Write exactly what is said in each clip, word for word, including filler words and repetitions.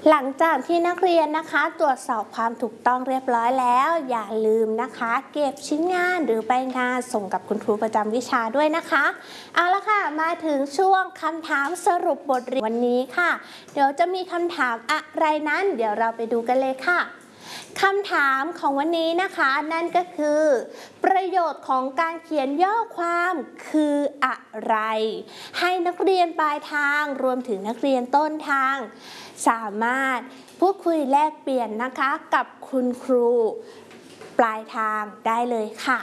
หลังจากที่นักเรียนนะคะตรวจสอบความถูกต้องเรียบร้อยแล้วอย่าลืมนะคะเก็บชิ้นงานหรือใบงานส่งกับคุณครูประจำวิชาด้วยนะคะเอาละค่ะมาถึงช่วงคำถามสรุปบทเรียนวันนี้ค่ะเดี๋ยวจะมีคำถามอะไรนั้นเดี๋ยวเราไปดูกันเลยค่ะคำถามของวันนี้นะคะนั่นก็คือประโยชน์ของการเขียนย่อความคืออะไรให้นักเรียนปลายทางรวมถึงนักเรียนต้นทางสามารถพูดคุยแลกเปลี่ยนนะคะกับคุณครูปลายทางได้เลยค่ะ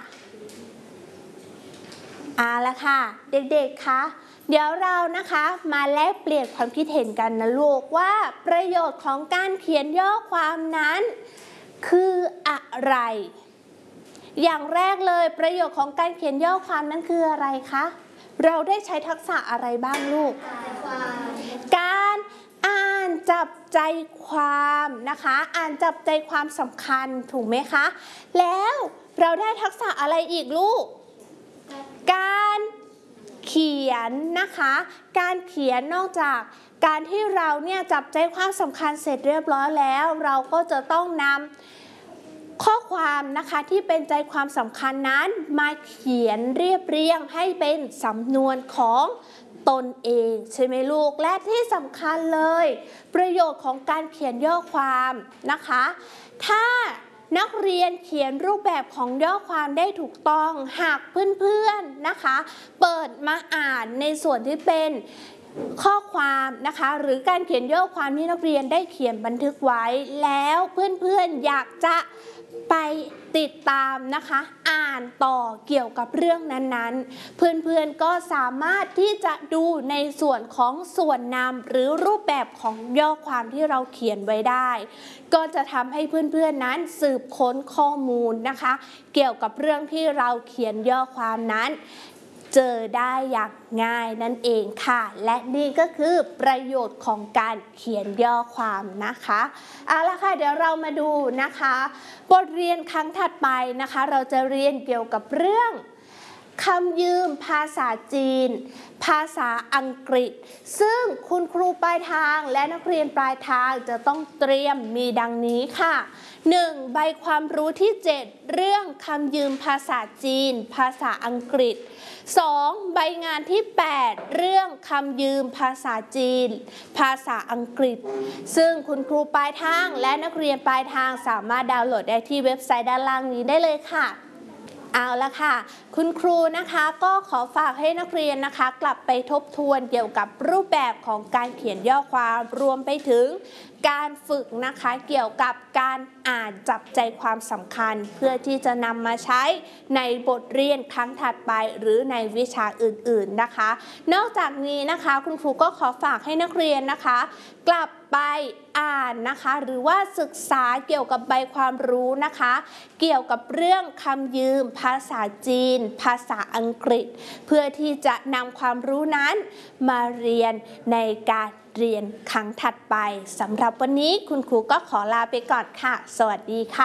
เอาละค่ะเด็กๆคะเดี๋ยวเรานะคะมาแลกเปลี่ยนความคิดเห็นกันนะลูกว่าประโยชน์ของการเขียนย่อความนั้นคืออะไรอย่างแรกเลยประโยชน์ของการเขียนย่อความนั้นคืออะไรคะเราได้ใช้ทักษะอะไรบ้างลูกการอ่านจับใจความนะคะอ่านจับใจความสำคัญถูกไหมคะแล้วเราได้ทักษะอะไรอีกลูกการเขียนนะคะการเขียนนอกจากการที่เราเนี่ยจับใจความสำคัญเสร็จเรียบร้อยแล้วเราก็จะต้องนำข้อความนะคะที่เป็นใจความสำคัญนั้นมาเขียนเรียบเรียงให้เป็นสำนวนของตนเองใช่ไหมลูกและที่สำคัญเลยประโยชน์ของการเขียนย่อความนะคะถ้านักเรียนเขียนรูปแบบของย่อความได้ถูกต้องหากเพื่อนๆนะคะเปิดมาอ่านในส่วนที่เป็นข้อความนะคะหรือการเขียนย่อความที่นักเรียนได้เขียนบันทึกไว้แล้วเพื่อนๆอยากจะไปติดตามนะคะอ่านต่อเกี่ยวกับเรื่องนั้นๆเพื่อนๆก็สามารถที่จะดูในส่วนของส่วนนามหรือรูปแบบของย่อความที่เราเขียนไว้ได้ก็จะทำให้เพื่อนๆนั้นสืบค้นข้อมูลนะคะเกี่ยวกับเรื่องที่เราเขียนย่อความนั้นเจอได้อย่างง่ายนั่นเองค่ะและนี่ก็คือประโยชน์ของการเขียนย่อความนะคะเอาละค่ะเดี๋ยวเรามาดูนะคะบทเรียนครั้งถัดไปนะคะเราจะเรียนเกี่ยวกับเรื่องคำยืมภาษาจีนภาษาอังกฤษซึ่งคุณครูปลายทางและนักเรียนปลายทางจะต้องเตรียมมีดังนี้ค่ะ หนึ่ง. ใบความรู้ที่เจ็ดเรื่องคำยืมภาษาจีนภาษาอังกฤษ สอง. ใบงานที่แปดเรื่องคำยืมภาษาจีนภาษาอังกฤษซึ่งคุณครูปลายทางและนักเรียนปลายทางสามารถดาวน์โหลดได้ที่เว็บไซต์ด้านล่างนี้ได้เลยค่ะเอาละค่ะคุณครูนะคะก็ขอฝากให้นักเรียนนะคะกลับไปทบทวนเกี่ยวกับรูปแบบของการเขียนย่อความรวมไปถึงการฝึกนะคะเกี่ยวกับการอ่านจับใจความสำคัญเพื่อที่จะนำมาใช้ในบทเรียนครั้งถัดไปหรือในวิชาอื่นๆนะคะนอกจากนี้นะคะคุณครูก็ขอฝากให้นักเรียนนะคะกลับไปอ่านนะคะหรือว่าศึกษาเกี่ยวกับใบความรู้นะคะเกี่ยวกับเรื่องคำยืมภาษาจีนภาษาอังกฤษเพื่อที่จะนำความรู้นั้นมาเรียนในการเรียนครั้งถัดไปสำหรับวันนี้คุณครูก็ขอลาไปก่อนค่ะสวัสดีค่ะ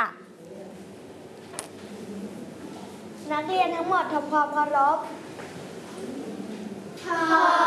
นักเรียนทั้งหมดทำความเคารพ